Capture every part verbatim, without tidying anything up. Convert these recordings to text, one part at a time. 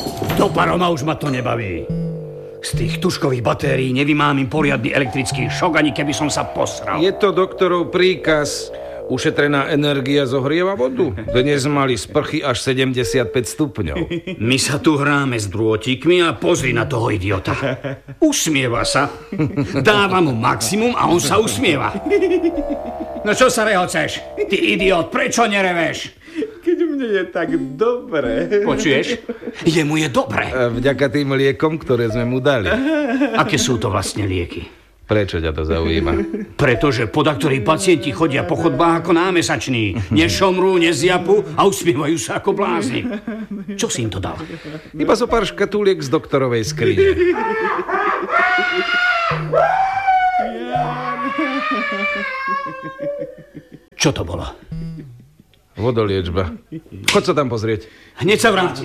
Do paroma už ma to nebaví. Z tých tuškových batérií nevymámim poriadny elektrický šok, ani keby som sa posral. Je to doktorov príkaz. Ušetrená energia zohrieva vodu. Dnes mali sprchy až sedemdesiatpäť stupňov. My sa tu hráme s drôtikmi a pozri na toho idiota. Usmieva sa. Dáva mu maximum a on sa usmieva. No čo sa rehoceš? Ty idiot, prečo nereveš? Keď mne je tak dobre. Počuješ? Jemu je dobre. Vďaka tým liekom, ktoré sme mu dali. Aké sú to vlastne lieky? Prečo ťa to zaujíma? Pretože podaktorí pacienti chodia po chodbách ako námesační. Nešomrú, nezjapu a usmievajú sa ako blázni. Čo si im to dal? Iba zo pár škatuliek z doktorovej skrine. Čo to bolo? Vodoliečba. Choď sa tam pozrieť. Hneď sa vrátim.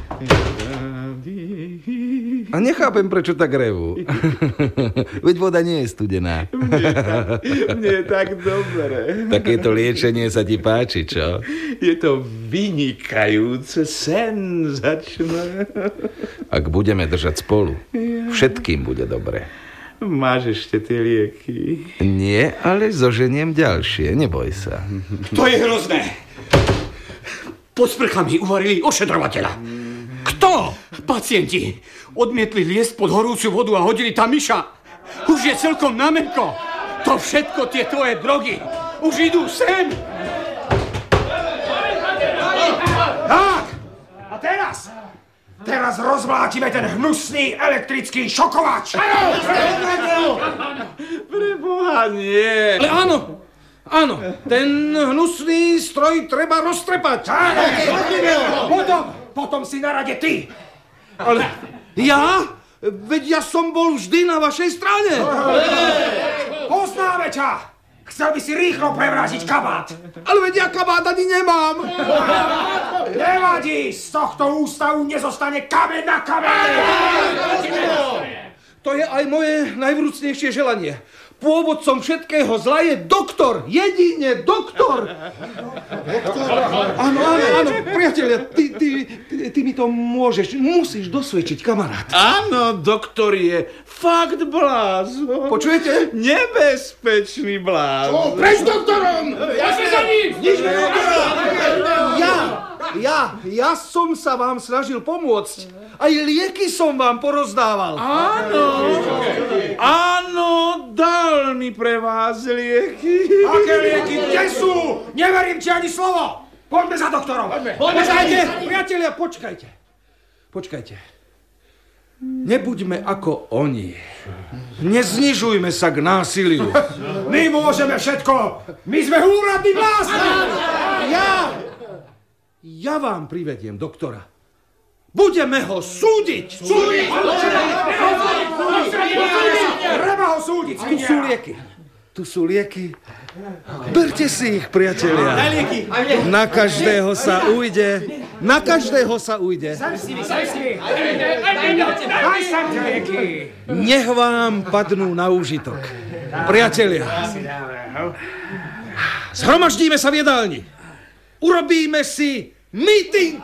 A nechápem, prečo tak revú. Veď voda nie je studená. Mne, tak, mne je tak dobre. Takéto liečenie sa ti páči, čo? Je to vynikajúce, senzačné. Ak budeme držať spolu, všetkým bude dobre. Máš ešte tie lieky? Nie, ale zoženiem ďalšie, neboj sa. To je hrozné. Pod sprchami uvarili ošetrovateľa. Kto? Pacienti. Odmietli liesť pod horúcu vodu a hodili tam myša. Už je celkom namäkko. To všetko tie tvoje drogy. Už idú sem. Tak. A teraz? Teraz rozmlátime ten hnusný elektrický šokovač. Preboha, nie. Ale áno. Áno, ten hnusný stroj treba roztrepať. Potom, potom si na rade ty. Ale ja? Veď ja som bol vždy na vašej strane. Poznáme ťa. Chcel by si rýchlo prevrátiť kabát. Ale veď ja kabát ani nemám. Nevadí, z tohto ústavu nezostane kameň na kameň. To je aj moje najvrúcnejšie želanie. Pôvodcom všetkého zla je doktor. Jedine doktor. Áno, áno, áno, priatelia, ty, ty, ty, ty mi to môžeš, musíš dosvedčiť, kamarát. Áno, doktor je fakt blázon. Počujete? Nebezpečný blázon. Preč doktorom! Ja sa za ním! Nič mi Ja, ja, ja som sa vám snažil pomôcť. Aj lieky som vám porozdával. Áno, áno, dal mi pre vás lieky. Aké lieky? Kde sú? Neverím ti ani slovo. Poďme za doktorom. Počkajte, priatelia, počkajte. Počkajte. Nebuďme ako oni. Neznižujme sa k násiliu. My môžeme všetko. My sme úradní blázni. Ja, ja vám privediem doktora. Budeme ho súdiť. Súdiť! Treba ho súdiť. Tu sú lieky. Tu sú lieky. Berte si ich, priatelia. Na každého sa ujde. Na každého sa ujde. Nech vám padnú na úžitok. Priatelia, zhromaždíme sa v jedálni. Urobíme si meeting.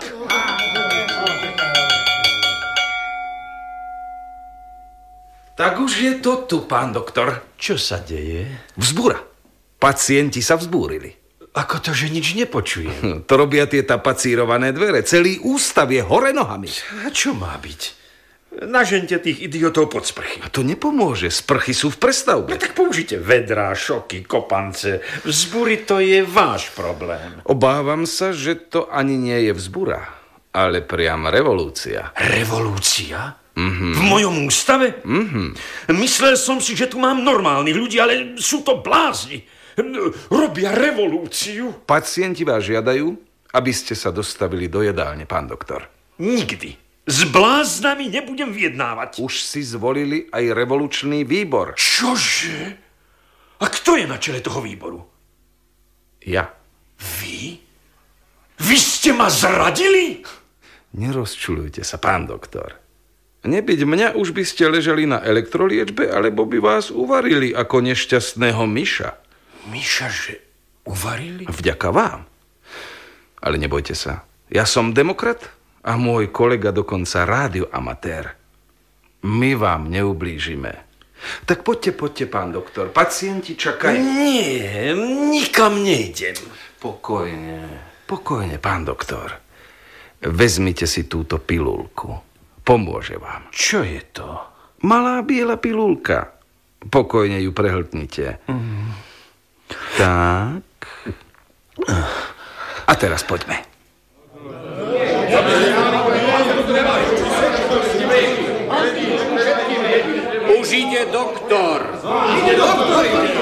Tak už je to tu, pán doktor. Čo sa deje? Vzbúra. Pacienti sa vzbúrili. Ako to, že nič nepočujem? To robia tie tapacírované dvere. Celý ústav je hore nohami. A čo má byť? Nažente tých idiotov pod sprchy. A to nepomôže. Sprchy sú v prestavbe. No tak použite vedrá, šoky, kopance. Vzbúry to je váš problém. Obávam sa, že to ani nie je vzbúra, ale priam revolúcia. Revolúcia? Mm-hmm. V mojom ústave? Mm-hmm. Myslel som si, že tu mám normálnych ľudí, ale sú to blázni. Robia revolúciu. Pacienti vás žiadajú, aby ste sa dostavili do jedálne, pán doktor. Nikdy. S bláznami nebudem vyjednávať. Už si zvolili aj revolučný výbor. Čože? A kto je na čele toho výboru? Ja. Vy? Vy ste ma zradili? Nerozčuľujte sa, pán doktor. Nebyť mňa, už by ste ležali na elektroliečbe, alebo by vás uvarili ako nešťastného myša. Myša, že uvarili? Vďaka vám. Ale nebojte sa. Ja som demokrat A môj kolega dokonca rádioamatér. My vám neublížime. Tak poďte, poďte, pán doktor. Pacienti čakajú. Nie, nikam nejdem. Pokojne, pokojne, pán doktor. Vezmite si túto pilulku. Pomôže vám. Čo je to? Malá biela pilulka. Pokojne ju prehltnite. Mm. Tak. A teraz poďme. Už ide doktor. Ide doktor!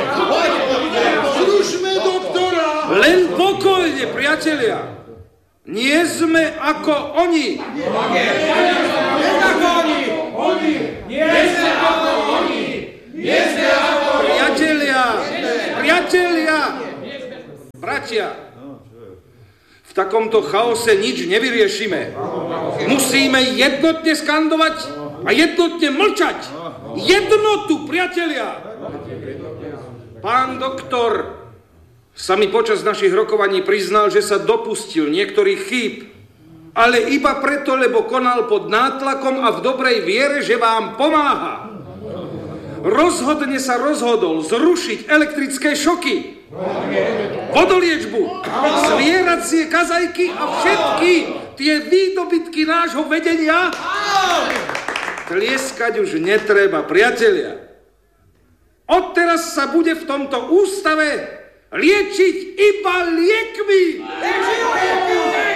Služme doktora! Len pokojne, priatelia. Nie sme ako oni. Nie ako oni! Oni! Nie sme ako oni! Nie sme ako oni! Priatelia, priatelia, bratia, v takomto chaose nič nevyriešime. Musíme jednotne skandovať a jednotne mlčať. Jednotu, priatelia. Pán doktor sa mi počas našich rokovaní priznal, že sa dopustil niektorých chýb, ale iba preto, lebo konal pod nátlakom a v dobrej viere, že vám pomáha. Rozhodne sa rozhodol zrušiť elektrické šoky, vodoliečbu, zvieracie kazajky a všetky tie výdobytky nášho vedenia. Tlieskať už netreba, priatelia. Odteraz sa bude v tomto ústave liečiť iba liekmi.